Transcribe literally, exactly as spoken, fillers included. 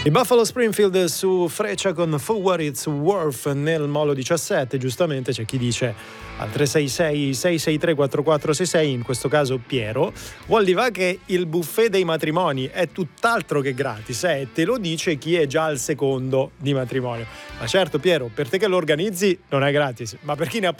I Buffalo Springfield su Freccia con For What It's Worth nel Molo diciassette. Giustamente c'è chi dice al tre sei sei sei sei tre quattro quattro sei sei, in questo caso Piero, vuol dire che il buffet dei matrimoni è tutt'altro che gratis, eh? Te lo dice chi è già al secondo di matrimonio. Ma certo Piero, per te che lo organizzi non è gratis, ma per chi ne ha